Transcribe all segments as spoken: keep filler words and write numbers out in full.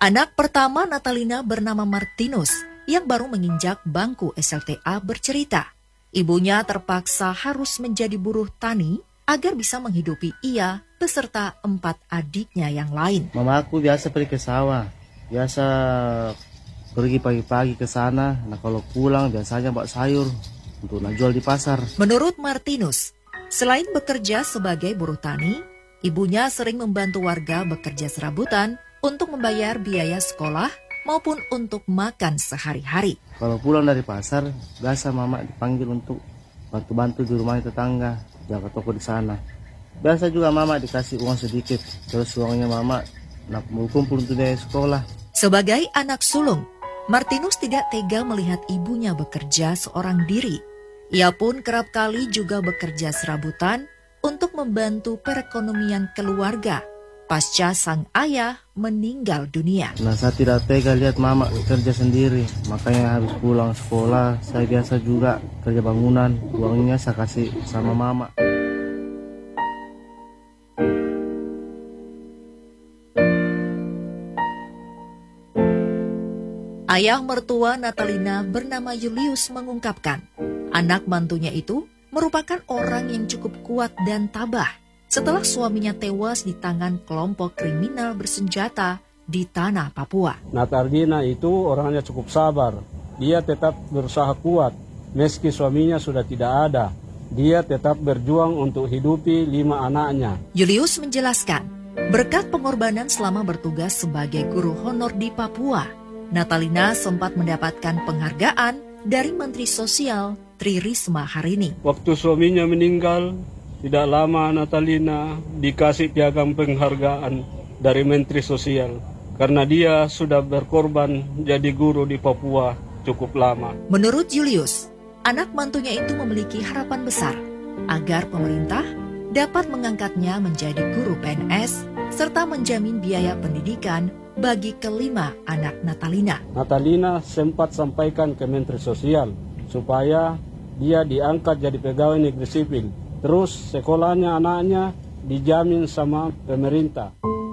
Anak pertama Natalina bernama Martinus yang baru menginjak bangku S L T A bercerita, ibunya terpaksa harus menjadi buruh tani agar bisa menghidupi ia beserta empat adiknya yang lain. Mama aku biasa pergi ke sawah, biasa pergi pagi-pagi ke sana. Nah kalau pulang biasanya bawa sayur untuk jual di pasar. Menurut Martinus, selain bekerja sebagai buruh tani, ibunya sering membantu warga bekerja serabutan untuk membayar biaya sekolah maupun untuk makan sehari-hari. Kalau pulang dari pasar, biasa mama dipanggil untuk bantu-bantu di rumah tetangga, jaga toko di sana. Biasa juga mama dikasih uang sedikit, terus uangnya mama nak kumpul untuk biaya sekolah. Sebagai anak sulung, Martinus tidak tega melihat ibunya bekerja seorang diri. Ia pun kerap kali juga bekerja serabutan untuk membantu perekonomian keluarga pasca sang ayah meninggal dunia. Nah, saya tidak tega lihat mama kerja sendiri, makanya habis pulang sekolah saya biasa juga kerja bangunan, uangnya saya kasih sama mama. Ayah mertua Natalina bernama Julius mengungkapkan, anak mantunya itu merupakan orang yang cukup kuat dan tabah setelah suaminya tewas di tangan kelompok kriminal bersenjata di tanah Papua. Natalina itu orangnya cukup sabar. Dia tetap berusaha kuat meski suaminya sudah tidak ada. Dia tetap berjuang untuk hidupi lima anaknya. Julius menjelaskan, berkat pengorbanan selama bertugas sebagai guru honor di Papua, Natalina sempat mendapatkan penghargaan dari Menteri Sosial Tri Risma hari ini. Waktu suaminya meninggal, tidak lama Natalina dikasih piagam penghargaan dari Menteri Sosial karena dia sudah berkorban jadi guru di Papua cukup lama. Menurut Julius, anak mantunya itu memiliki harapan besar agar pemerintah dapat mengangkatnya menjadi guru P N S serta menjamin biaya pendidikan bagi kelima anak Natalina. Natalina sempat sampaikan ke Menteri Sosial supaya dia diangkat jadi pegawai negeri sipil. Terus sekolahnya anaknya dijamin sama pemerintah.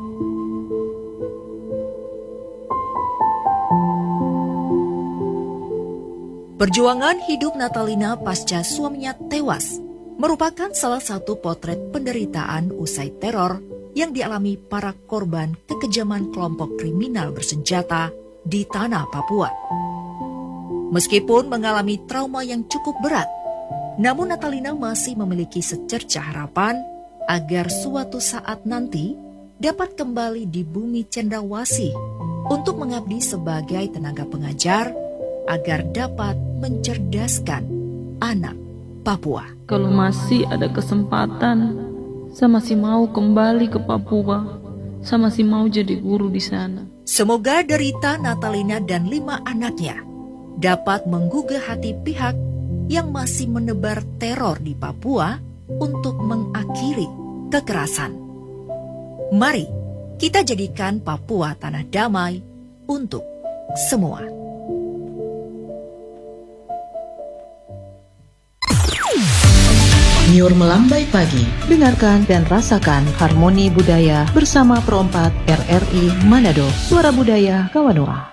Perjuangan hidup Natalina pasca suaminya tewas merupakan salah satu potret penderitaan usai teror yang dialami para korban kekejaman kelompok kriminal bersenjata di tanah Papua. Meskipun mengalami trauma yang cukup berat, namun Natalina masih memiliki secercah harapan agar suatu saat nanti dapat kembali di bumi cendrawasih untuk mengabdi sebagai tenaga pengajar agar dapat mencerdaskan anak Papua. Kalau masih ada kesempatan, saya masih mau kembali ke Papua. Saya masih mau jadi guru di sana. Semoga derita Natalina dan lima anaknya dapat menggugah hati pihak yang masih menebar teror di Papua untuk mengakhiri kekerasan. Mari kita jadikan Papua tanah damai untuk semua. Nyur Melambai Pagi, dengarkan dan rasakan harmoni budaya bersama Perompak R R I Manado, Suara Budaya Kawanua.